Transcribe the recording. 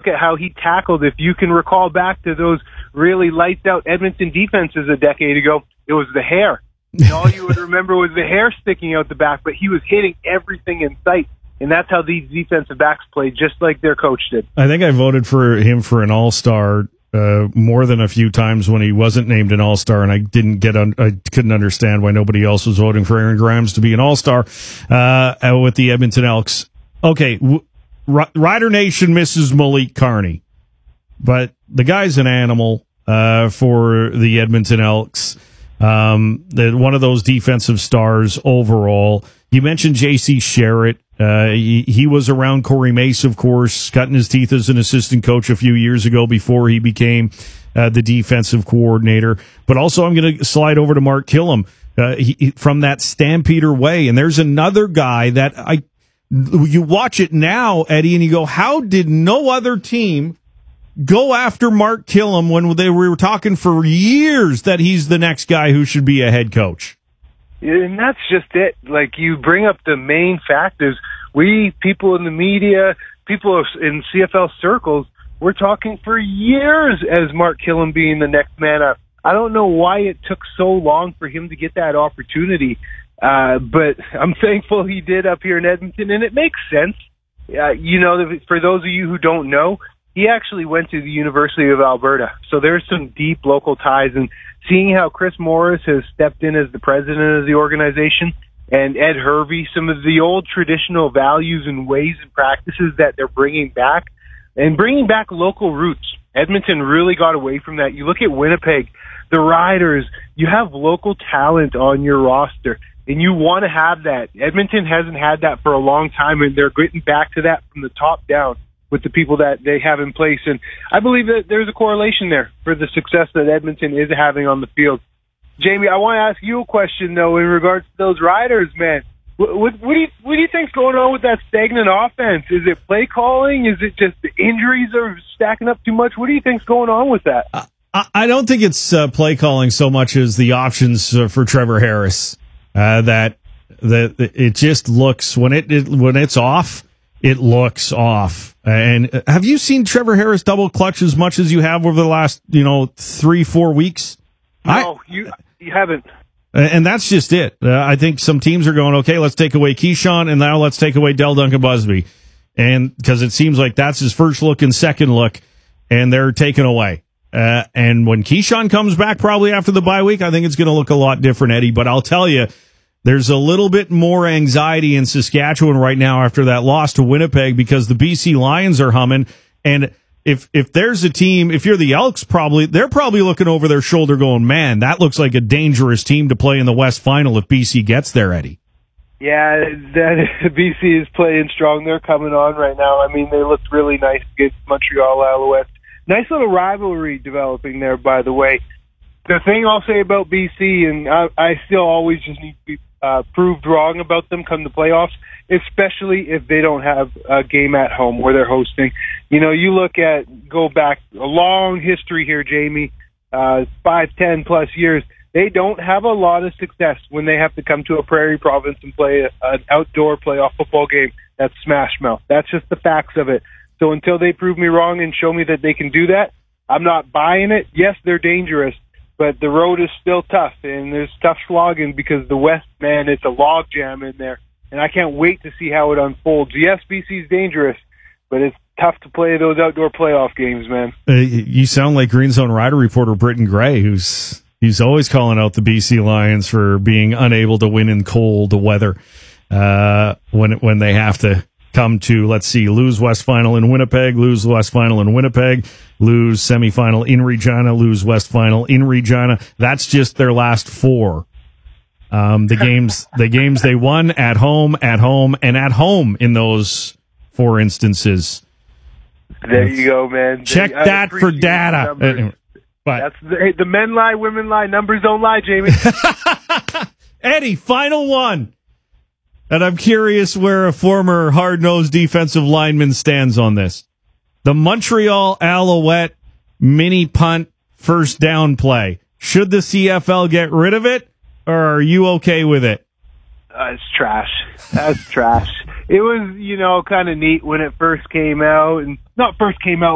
look at how he tackled. If you can recall back to those really lights-out Edmonton defenses a decade ago, it was the hair. And all you would remember was the hair sticking out the back, but he was hitting everything in sight. And that's how these defensive backs played, just like their coach did. I think I voted for him for an all-star more than a few times when he wasn't named an all-star, and I couldn't understand why nobody else was voting for Aaron Grimes to be an all-star with the Edmonton Elks. Okay, Rider Nation misses Malik Carney, but the guy's an animal for the Edmonton Elks. One of those defensive stars overall. You mentioned J.C. Sherritt. He was around Corey Mace, of course, cutting his teeth as an assistant coach a few years ago before he became the defensive coordinator. But also I'm going to slide over to Mark Killam from that Stampeder way. And there's another guy that you watch it now, Eddie, and you go, how did no other team go after Mark Killam when we were talking for years that he's the next guy who should be a head coach? And that's just it. Like, you bring up the main factors. We, people in the media, people in CFL circles, we're talking for years as Mark Killam being the next man up. I don't know why it took so long for him to get that opportunity, but I'm thankful he did up here in Edmonton, and it makes sense. For those of you who don't know, he actually went to the University of Alberta, so there's some deep local ties, and seeing how Chris Morris has stepped in as the president of the organization and Ed Hervey, some of the old traditional values and ways and practices that they're bringing back, and bringing back local roots. Edmonton really got away from that. You look at Winnipeg, the Riders, you have local talent on your roster, and you want to have that. Edmonton hasn't had that for a long time, and they're getting back to that from the top down with the people that they have in place. And I believe that there's a correlation there for the success that Edmonton is having on the field. Jamie, I want to ask you a question, though, in regards to those Riders, man. What do you think's going on with that stagnant offense? Is it play calling? Is it just the injuries are stacking up too much? What do you think's going on with that? I don't think it's play calling so much as the options for Trevor Harris. That it just looks, when it's off, it looks off. And have you seen Trevor Harris double clutch as much as you have over the last 3-4 weeks? No, you haven't. And that's just it. I think some teams are going, okay, let's take away Keyshawn, and now let's take away Del Duncan Busby. And because it seems like that's his first look and second look, and they're taken away. And when Keyshawn comes back probably after the bye week, I think it's going to look a lot different, Eddie. But I'll tell you, there's a little bit more anxiety in Saskatchewan right now after that loss to Winnipeg because the BC Lions are humming. And if there's a team, if you're the Elks, they're probably looking over their shoulder going, man, that looks like a dangerous team to play in the West Final if BC gets there, Eddie. Yeah, BC is playing strong. They're coming on right now. I mean, they looked really nice against Montreal Alouettes. Nice little rivalry developing there, by the way. The thing I'll say about BC, and I still always just need to be proved wrong about them come the playoffs, especially if they don't have a game at home where they're hosting. You go back a long history here, Jamie, 5, 10 plus years. They don't have a lot of success when they have to come to a prairie province and play an outdoor playoff football game that's smash mouth. That's just the facts of it. So until they prove me wrong and show me that they can do that, I'm not buying it. Yes, they're dangerous, but the road is still tough, and there's tough slogging because the West, man, it's a log jam in there, and I can't wait to see how it unfolds. Yes, BC's dangerous, but it's tough to play those outdoor playoff games, man. You sound like Green Zone Rider reporter Britton Gray, he's always calling out the BC Lions for being unable to win in cold weather when they have to come to, let's see, lose West Final in Winnipeg, lose West Final in Winnipeg, lose semifinal in Regina, lose West Final in Regina. That's just their last 4. The games they won at home, and at home in those 4 instances. There you go, man. Check that for data. But the men lie, women lie, numbers don't lie, Jamie. Eddie, final one. And I'm curious where a former hard-nosed defensive lineman stands on this. The Montreal Alouette mini punt first down play. Should the CFL get rid of it, or are you okay with it? It's trash. That's trash. It was, kind of neat when it first came out, and not first came out